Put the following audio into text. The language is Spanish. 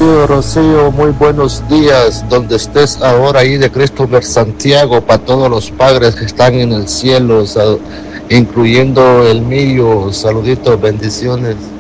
Rocío, muy buenos días, donde estés ahora ahí de Christopher Santiago, para todos los padres que están en el cielo, incluyendo el mío, saluditos, bendiciones.